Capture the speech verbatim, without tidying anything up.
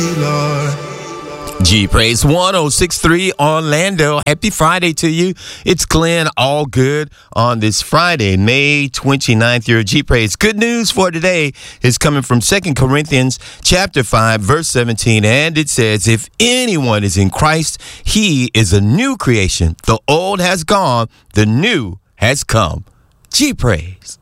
Lord. G Praise one oh six point three Orlando. Happy Friday to you. It's Glenn All Good on this Friday, May twenty-ninth. Your G Praise. Good news for today is coming from Second Corinthians chapter five, verse seventeen. And it says, if anyone is in Christ, he is a new creation. The old has gone, the new has come. G Praise.